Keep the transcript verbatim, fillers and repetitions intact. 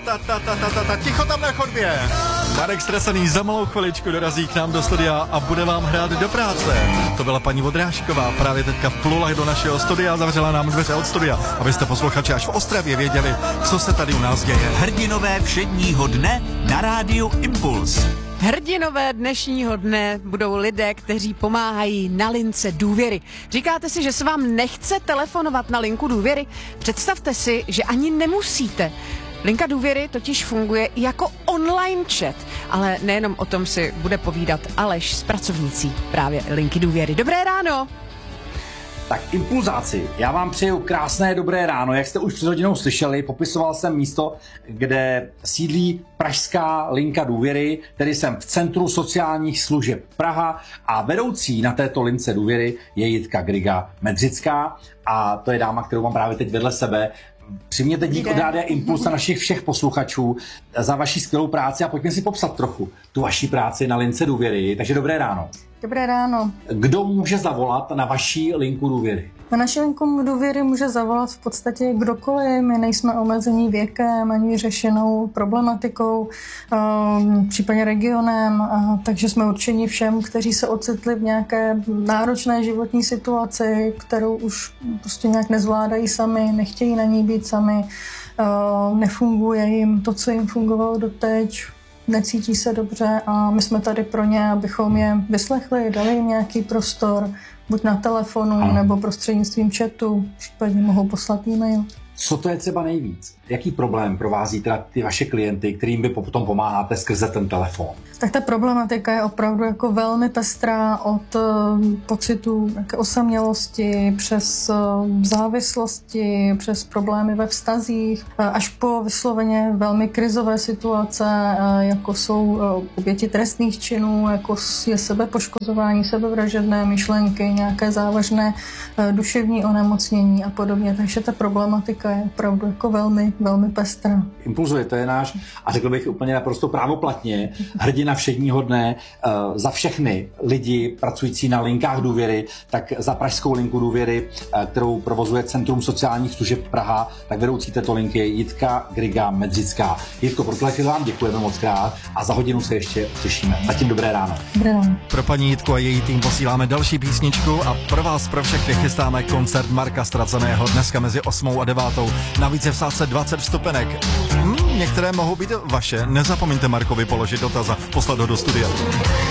ta, ta, ta, ta, ta, ta, ticho tam na chodbě. Marek Stresaný za malou chviličku dorazí k nám do studia a bude vám hrát do práce. To byla paní Vodrážková, právě teďka vplula do našeho studia, zavřela nám dveře od studia, abyste posluchači až v Ostravě věděli, co se tady u nás děje. Hrdinové všedního dne na rádiu Impuls. Hrdinové dnešního dne budou lidé, kteří pomáhají na lince důvěry. Říkáte si, že se vám nechce telefonovat na linku důvěry? Představte si, že ani nemusíte. Linka důvěry totiž funguje jako online chat, ale nejenom o tom si bude povídat Aleš s pracovnicí právě linky důvěry. Dobré ráno! Tak impulzáci, já vám přeju krásné dobré ráno. Jak jste už před hodinou slyšeli, popisoval jsem místo, kde sídlí pražská linka důvěry, tedy jsem v Centru sociálních služeb Praha a vedoucí na této lince důvěry je Jitka Griga Medřická a to je dáma, kterou mám právě teď vedle sebe. Přijměte dík od Rádia Impuls a našich všech posluchačů za vaši skvělou práci a pojďme si popsat trochu tu vaši práci na lince důvěry. Takže dobré ráno. Dobré ráno. Kdo může zavolat na vaší linku důvěry? Na naši linku důvěry může zavolat v podstatě kdokoliv. My nejsme omezení věkem ani řešenou problematikou, případně regionem, takže jsme určeni všem, kteří se ocitli v nějaké náročné životní situaci, kterou už prostě nějak nezvládají sami, nechtějí na ní být sami, nefunguje jim to, co jim fungovalo doteď, necítí se dobře a my jsme tady pro ně, abychom je vyslechli, dali jim nějaký prostor, buď na telefonu, ano, nebo prostřednictvím chatu, případně mohou poslat e-mail. Co to je třeba nejvíc? Jaký problém provází teda ty vaše klienty, kterým vy potom pomáháte skrze ten telefon? Tak ta problematika je opravdu jako velmi pestrá od uh, pocitu osamělosti, přes uh, závislosti, přes problémy ve vztazích, uh, až po vysloveně velmi krizové situace, uh, jako jsou uh, oběti trestných činů, jako je sebepoškozování, sebevražedné myšlenky, nějaké závažné uh, duševní onemocnění a podobně. Takže ta problematika je opravdu jako velmi, velmi pestrá. Impulzuje, to je náš, a řekl bych úplně naprosto právoplatně, hrdina všedního dne. Uh, za všechny lidi pracující na linkách důvěry, tak za pražskou linku důvěry, uh, kterou provozuje Centrum sociálních služeb Praha, tak vedoucí této linky je Jitka Griga Medřická. Jitko, pro tohle vám děkujeme moc krát a za hodinu se ještě uslyšíme. Zatím dobré ráno. Dobré ráno. Pro paní Jitku a její tým posíláme další písničku a pro vás, pro všechny chystáme koncert Marka Straceného dneska mezi osmou a devátou. Navíc je v sázce dvacet vstupenek. Hmm, některé mohou být vaše. Nezapomeňte Markovi položit dotaz a poslat ho do studia.